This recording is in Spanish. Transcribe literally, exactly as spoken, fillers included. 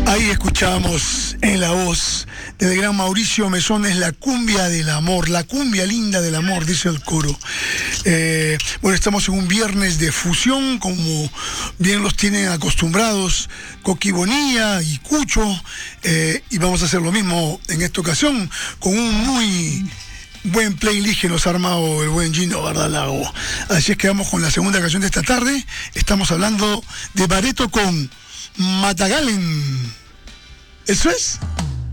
Ahí escuchamos en la voz del gran Mauricio Mesones la cumbia del amor, la cumbia linda del amor, dice el coro. Eh, bueno, estamos en un viernes de fusión, como bien los tienen acostumbrados Coqui Bonilla y Cucho, eh, y vamos a hacer lo mismo en esta ocasión con un muy buen playlist que nos ha armado el buen Gino Bardalago. Así es que vamos con la segunda canción de esta tarde. Estamos hablando de Barreto con Matagalen. ¿Eso es?